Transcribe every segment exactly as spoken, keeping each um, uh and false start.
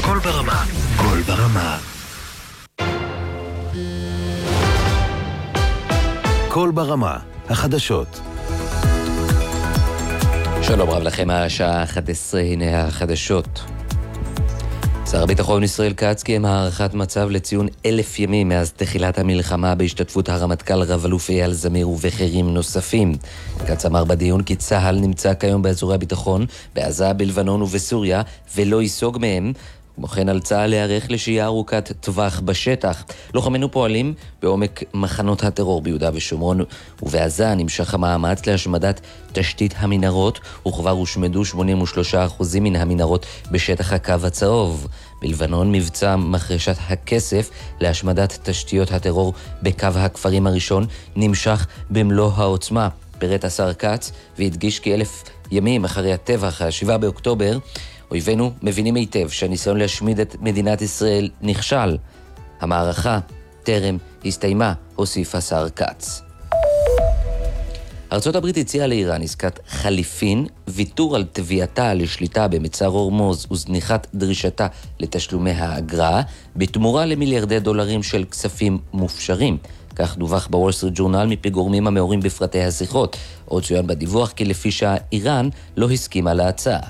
קול ברמה. קול ברמה. קול ברמה. החדשות. שלום רב לכם, השעה אחת עשרה, הנה החדשות. שר הביטחון ישראל כץ קיים הערכת מצב לציון אלף ימים מאז תחילת המלחמה בהשתתפות הרמטכ"ל רב-אלוף אייל זמיר ובכירים נוספים. כץ אמר בדיון כי צה"ל נמצא כיום באזורי הביטחון, בעזה, בלבנון ובסוריה, ולא ייסוג מהם. כמו כן על צה"ל להיערך לשהייה ארוכת טווח בשטח. לוחמינו פועלים בעומק מחנות הטרור ביהודה ושומרון, ובעזה נמשך המאמץ להשמדת תשתית המנהרות, וכבר הושמדו שמונים ושלושה אחוז מן המנהרות בשטח הקו הצהוב. בלבנון מבצע מחרשת הכסף להשמדת תשתיות הטרור בקו הכפרים הראשון נמשך במלוא העוצמה. פירט השר כץ והדגיש כי אלף ימים אחרי הטבח השבעה באוקטובר, אויבינו מבינים היטב שהניסיון להשמיד את מדינת ישראל נכשל. המערכה טרם הסתיימה, הוסיף השר כץ. ארצות הברית הציעה לאיראן עסקת חליפין, ויתור על תביעתה לשליטה במצר הורמוז וזניחת דרישתה לתשלומי האגרה, בתמורה למיליארדי דולרים של כספים מופשרים. כך דווח בוול סטריט ג'ורנל מפי גורמים המעורים בפרטי השיחות. עוד צוין בדיווח כי לפי שהאיראן לא הסכימה להצעה.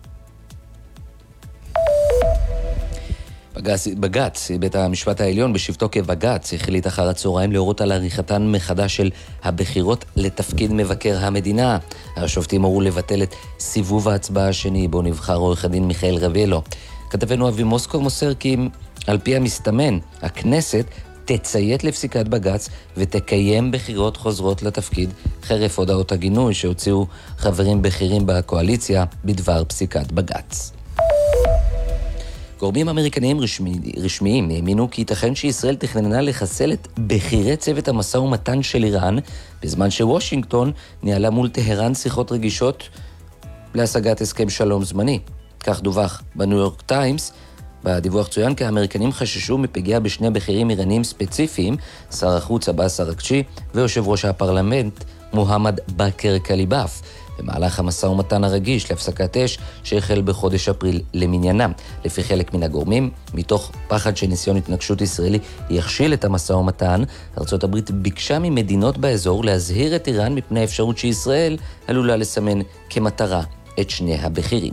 בג"ץ, בג"ץ, בית המשפט העליון בשבתו כבג"ץ, החליט אחר הצהריים להורות על עריכתן מחדש של הבחירות לתפקיד מבקר המדינה. השופטים הורו לבטל את סיבוב ההצבעה השני, בו נבחר עורך הדין מיכאל רבילו. כתבנו אבי מוסקוב מוסר כי על פי המסתמן, הכנסת תציית לפסיקת בג"ץ ותקיים בחירות חוזרות לתפקיד, חרף הודעות הגינוי שהוציאו חברים בכירים בקואליציה בדבר פסיקת בג"ץ. גורמים אמריקניים רשמי, רשמיים האמינו כי ייתכן שישראל תכננה לחסל את בכירי צוות המשא ומתן של איראן, בזמן שוושינגטון ניהלה מול טהרן שיחות רגישות להשגת הסכם שלום זמני. כך דווח בניו יורק טיימס. בדיווח צוין כי האמריקנים חששו מפגיעה בשני בכירים איראנים ספציפיים, שר החוץ עבאס אראגצ'י ויושב ראש הפרלמנט מוחמד בכר קליבאף, במהלך המשא ומתן הרגיש להפסקת אש שהחל בחודש אפריל למניינם. לפי חלק מן הגורמים, מתוך פחד שניסיון התנגשות ישראלי יכשיל את המשא ומתן, ארצות הברית ביקשה ממדינות באזור להזהיר את איראן מפני האפשרות שישראל עלולה לסמן כמטרה את שני הבכירים.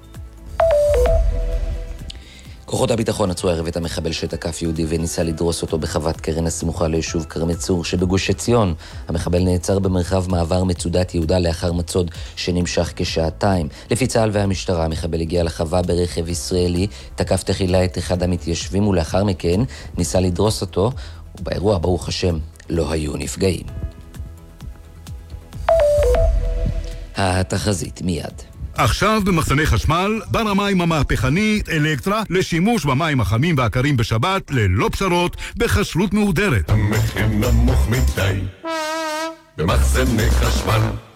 כוחות הביטחון עצרו הערב את המחבל שתקף יהודי וניסה לדרוס אותו בחוות קרן הסמוכה ליישוב כרמי צור שבגוש עציון. המחבל נעצר במרחב מעבר מצודת יהודה לאחר מצוד שנמשך כשעתיים. לפי צה"ל והמשטרה, המחבל הגיע לחווה ברכב ישראלי, תקף תחילה את אחד המתיישבים ולאחר מכן ניסה לדרוס אותו, ובאירוע ברוך השם לא היו נפגעים. התחזית מיד. עכשיו במחסני חשמל, בר המים המהפכנית אלקטרה לשימוש במים החמים והקרים בשבת ללא פשרות בכשרות מהודרת. המחיר נמוך מדי במחסני חשמל.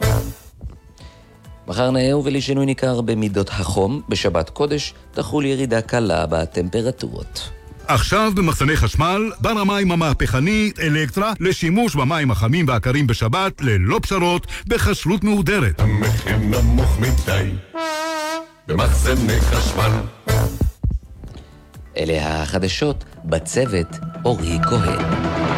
מחר נאה ולשינוי ניכר במידות החום, בשבת קודש תחול ירידה קלה בטמפרטורות. עכשיו במחסני חשמל, בר המים המהפכנית אלקטרה לשימוש במים החמים והקרים בשבת ללא פשרות בכשרות מהודרת. המחיר נמוך מדי במחסני חשמל. אלה החדשות, בצוות אורי כהן.